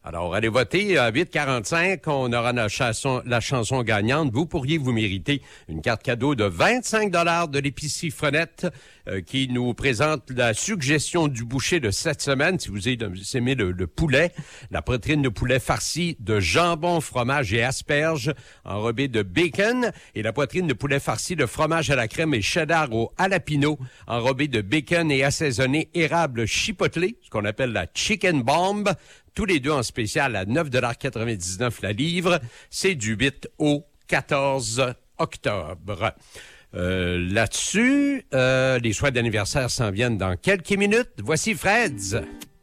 Alors, allez voter à 8h45. On aura la chanson gagnante. Vous pourriez vous mériter une carte cadeau de 25 $ de l'épicerie Frenette qui nous présente la suggestion du boucher de cette semaine. Si vous aimez le poulet, la poitrine de poulet farcie de jambon, fromage et asperges enrobée de bacon et la poitrine de poulet farcie de fromage à la crème et cheddar au jalapeno enrobée de bacon et assaisonné érable chipotelé, ce qu'on appelle la chicken bomb. Tous les deux en spécial à 9,99 $ la livre. C'est du 8 au 14 octobre. Là-dessus, les souhaits d'anniversaire s'en viennent dans quelques minutes. Voici Freds.